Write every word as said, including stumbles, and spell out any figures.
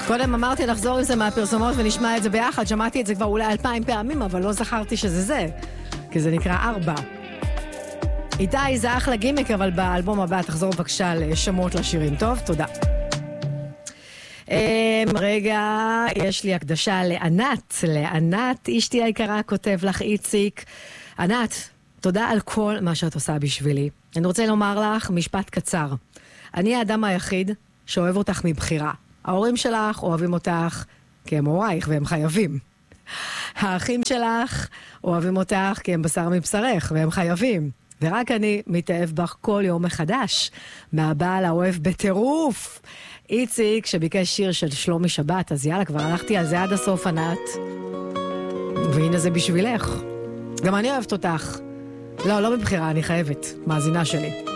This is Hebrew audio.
קודם אמרתי לחזור עם זה מהפרסומות ונשמע את זה ביחד, שמעתי את זה כבר אולי אלפיים פעמים, אבל לא זכרתי שזה זה, כי זה נקרא ארבע. איתי, זה אחלה גימיק, אבל באלבום הבא תחזור בבקשה לשמות לשירים. טוב, תודה. רגע, יש לי הקדשה לענת, לענת, אשתי היקרה, כותב לך איציק. ענת, תודה על כל מה שאת עושה בשבילי. אני רוצה לומר לך משפט קצר. אני האדם היחיד שאוהב אותך מבחירה. ההורים שלך אוהבים אותך כי הם הורייך והם חייבים. האחים שלך אוהבים אותך כי הם בשר מבשרך והם חייבים. ורק אני מתאהב בך כל יום מחדש. מהבעל האוהב בטירוף. איציק שביקש שיר של שלומי שבת, אז יאללה, כבר הלכתי על זה עד הסוף, ענת. והנה זה בשבילך. גם אני אוהבת אותך. לא, לא מבחירה, אני חייבת. מאזינה שלי.